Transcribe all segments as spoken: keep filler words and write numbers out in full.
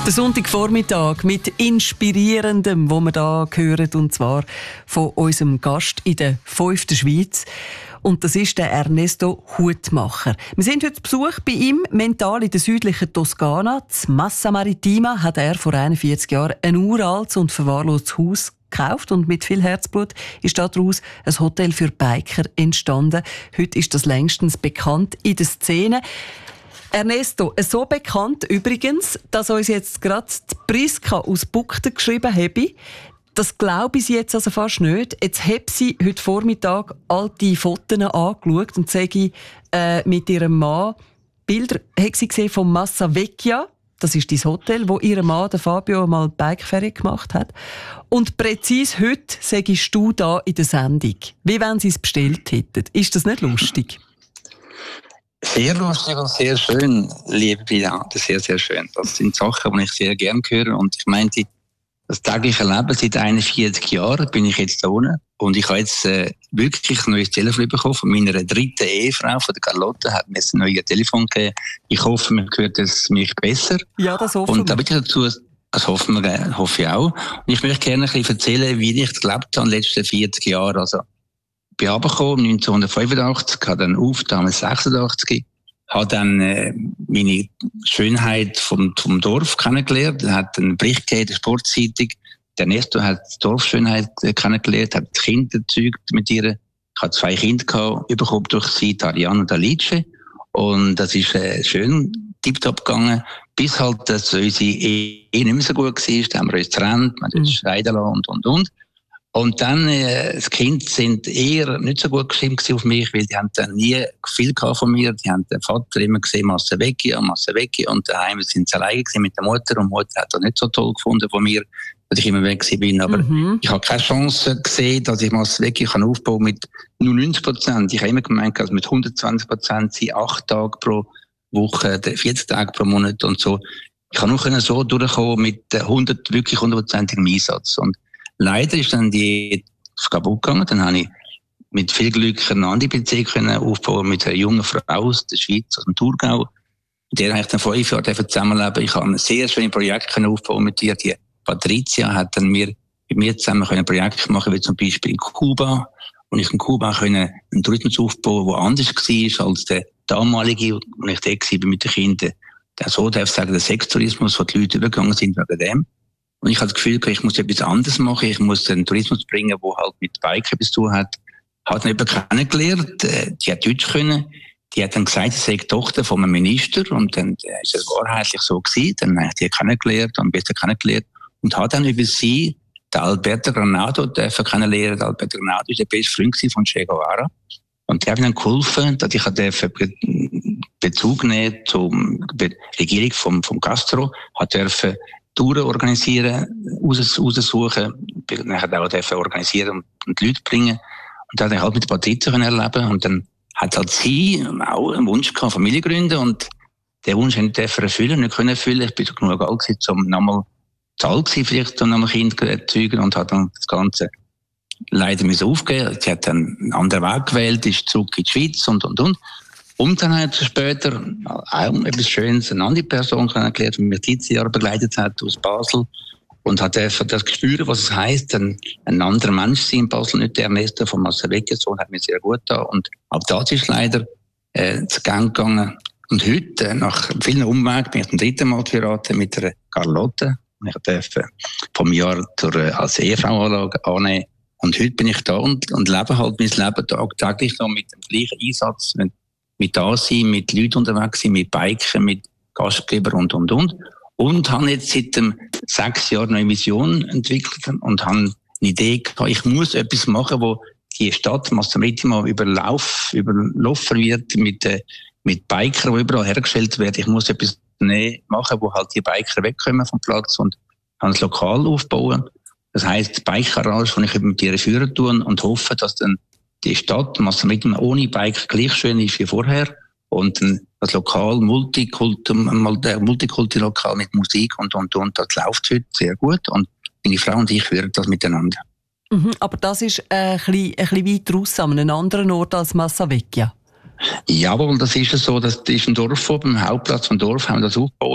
Der Sonntagvormittag mit Inspirierendem, wo wir da hören, und zwar von unserem Gast in der fünften Schweiz. Und das ist der Ernesto Hutmacher. Wir sind heute zu Besuch bei ihm, mental in der südlichen Toskana. In Massa Marittima hat er vor einundvierzig Jahren ein uraltes und verwahrlostes Haus gekauft und mit viel Herzblut ist daraus ein Hotel für Biker entstanden. Heute ist das längstens bekannt in der Szene. Ernesto, so bekannt übrigens, dass uns jetzt gerade die Priska aus Bugden geschrieben habe. Das glaube ich jetzt also fast nicht. Jetzt habe sie heute Vormittag alte Fotos angeschaut und sage äh, mit ihrem Mann Bilder hat sie gesehen von Massa Vecchia. Das ist das Hotel, wo ihr Mann, der Fabio, mal Bikeferien gemacht hat. Und präzise heute sagst du da in der Sendung, wie wenn sie es bestellt hätten. Ist das nicht lustig? Sehr lustig und sehr schön, liebe Brigitte, sehr, sehr schön. Das sind Sachen, die ich sehr gerne höre. Und ich meinte, das tägliche Leben, seit einundvierzig Jahren bin ich jetzt da unten. Und ich habe jetzt äh, wirklich ein neues Telefon bekommen von meiner dritten Ehefrau, von der Carlotta, hat mir ein neues Telefon gegeben. Ich hoffe, man hört es mich besser. Ja, das hoffen wir. Und da bitte dazu, das hoffen wir, hoffe ich auch. Und ich möchte gerne ein bisschen erzählen, wie ich gelebt habe in den letzten vierzig Jahren. Also, ich bin runtergekommen, neunzehnhundertfünfundachtzig, habe dann auf, damals sechsundachtzig, habe dann äh, meine Schönheit vom, vom Dorf kennengelernt, hat einen Bericht gegeben, der Sportzeitung. Der Ernesto hat die Dorfschönheit äh, kennengelernt, hat Kinder gezeugt mit ihr. Ich hatte zwei Kinder gehabt, bekommen durch sie, Ariane und Alice. Und das ist äh, schön tiptop gegangen, bis halt, dass unsere Ehe nicht mehr so gut war. Da haben wir uns getrennt, wir haben uns scheiden lassen und, und, und. Und dann, äh, das Kind sind eher nicht so gut gestimmt auf mich, weil die haben dann nie viel gehabt von mir. Die haben den Vater immer gesehen, Massa Vecchia, Massa Vecchia, und daheim sind sie alleine gewesen mit der Mutter, und die Mutter hat das nicht so toll gefunden von mir, dass ich immer weg bin. Aber mhm. ich habe keine Chance gesehen, dass ich Massa Vecchia kann aufbauen mit nur neunzig Prozent. Ich habe immer gemeint, dass mit hundertzwanzig Prozent sind acht Tage pro Woche, vierzig Tage pro Monat und so. Ich kann nur so durchkommen mit hundert, wirklich hundertprozentigem Einsatz. Und leider ist dann die kaputt gegangen. Dann habe ich mit viel Glück eine andere Beziehung aufbauen mit einer jungen Frau aus der Schweiz, aus dem Thurgau. Mit der habe ich dann fünf Jahre zusammenleben. Ich habe ein sehr schönes Projekt aufbauen mit ihr. Die Patricia hat dann mir, mit mir zusammen ein Projekt machen, wie zum Beispiel in Kuba. Und ich in Kuba können einen Tourismus aufbauen, der anders war als der damalige, wo ich da war mit den Kindern. So darf ich sagen, der Sextourismus, wo die Leute übergegangen sind wegen dem. Und ich habe das Gefühl, ich muss etwas anderes machen. Ich muss einen Tourismus bringen, der halt mit Biken etwas zu tun hat. Hat dann jemanden kennengelernt, die hat Deutsch können. Die hat dann gesagt, sie sei die Tochter von einem Minister. Und dann ist es wahrheitlich so gewesen. Dann habe ich die kennengelernt und besser kennengelernt. Und hat dann über sie den Alberto Granado kennengelernt. Alberto Granado war der beste Freund von Che Guevara. Und die haben dann geholfen, dass ich Bezug nehmen zur Regierung vom, vom Castro, hat dürfen Touren organisieren, raus, raussuchen, dann auch dürfen organisieren und die Leute bringen. Und dann habe ich halt mit der Patrizia erleben. Und dann hat halt sie auch einen Wunsch gehabt, Familie gründen. Und den Wunsch habe ich erfüllen, nicht können erfüllen. Ich bin genug alt gewesen, um nochmal zu alt gewesen, vielleicht, um nochmal Kind zu erzeugen, und hat dann das Ganze leider müssen aufgeben. Sie hat dann einen anderen Weg gewählt, ist zurück in die Schweiz und, und, und. Und dann hat sie später auch etwas Schönes, eine andere Person kennengelernt, die mich dreißig Jahre begleitet hat aus Basel, und hat einfach das Gespür, was es heisst, ein, ein anderer Mensch sein in Basel, nicht der Ernesto von Massa Vecchia, so hat mir sehr gut da. Und auch das ist leider äh, zu Gang gegangen. Und heute, äh, nach vielen Umwegen, bin ich zum dritten Mal verheiratet mit der Carlotta. Ich durfte vom Jahr zur, äh, als Ehefrau annehmen. Und heute bin ich da und, und lebe halt mein Leben tagtäglich noch mit dem gleichen Einsatz, mit, mit da sein, mit Leuten unterwegs sein, mit Biken, mit Gastgeber und, und, und. Und habe jetzt seit dem sechs Jahren eine Vision entwickelt und habe eine Idee gehabt, ich muss etwas machen, wo die Stadt Massa Marittima überlauf, überlaufen wird mit, äh, mit Bikern, die überall hergestellt werden. Ich muss etwas machen, wo halt die Biker wegkommen vom Platz, und habe ein Lokal aufbauen. Das heisst, Bike-Garage, wo ich mit ihr führen tue und hoffe, dass dann die Stadt Massa Marittima ohne Bike gleich schön ist wie vorher. Und dann das Lokal, Multikulti, Multikulti-Lokal mit Musik und, und, und, das läuft heute sehr gut. Und meine Frau und ich führen das miteinander. Mhm, aber das ist äh, ein, bisschen, ein bisschen weiter raus, an einem anderen Ort als Massa Vecchia. Jawohl, das ist so. Das ist ein Dorf oben, im Hauptplatz vom Dorf haben wir das aufgebaut.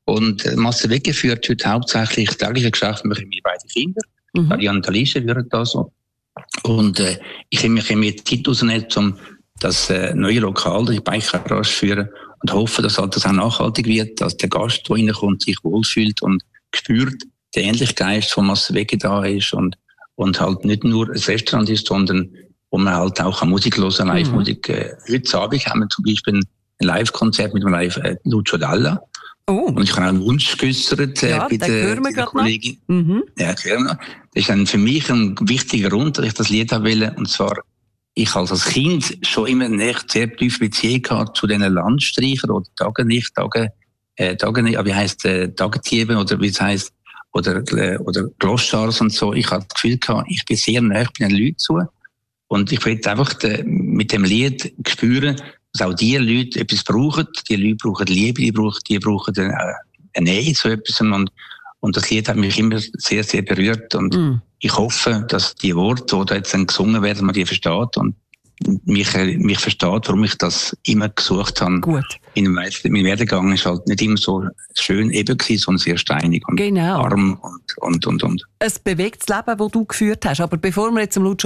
Und äh, Masterwege führt heute hauptsächlich tägliche Geschäfte mit meinen beiden Kindern. Mhm. Die Annalise führt das so. Und äh, ich habe mich mir Zeit rausgenommen, um das äh, neue Lokal, die Bike-Garage führen und hoffe, dass halt das auch nachhaltig wird, dass der Gast, der reinkommt, sich wohlfühlt und spürt, der Ähnlichkeit von Masterwege da ist und, und halt nicht nur ein Restaurant ist, sondern wo man halt auch Musik hören, Live-Musik. Mhm. Äh, heute Abend haben wir zum Beispiel ein Live-Konzert mit dem Live äh, Lucio Dalla. Oh. Und ich habe auch einen Wunsch geäußert äh, ja, bei der, der Kollegin. Mhm. Ja, hören wir noch. Das ist dann für mich ein wichtiger Grund, dass ich das Lied haben will. Und zwar, ich als als Kind schon immer eine echt sehr tiefe Beziehung gehabt zu diesen Landstreichern oder Tagenlicht, Tage, äh, Tagenlicht, wie heisst äh, Tagetieben oder wie es heisst, oder, äh, oder Gloschars und so. Ich hatte das Gefühl gehabt, ich bin sehr nah bei den Leuten zu. Und ich will einfach äh, mit dem Lied spüren, dass auch die Leute etwas brauchen. Die Leute brauchen Liebe, die brauchen, die brauchen eine, eine Nähe zu etwas. Und, und das Lied hat mich immer sehr, sehr berührt. Und mm. ich hoffe, dass die Worte, die da jetzt dann gesungen werden, man die versteht und mich, mich versteht, warum ich das immer gesucht habe. Gut. In meinem Werdegang ist halt nicht immer so schön eben gewesen, sondern sehr steinig und genau. arm und, und, und, und. Ein bewegtes Leben, das du geführt hast. Aber bevor wir jetzt zum Lucio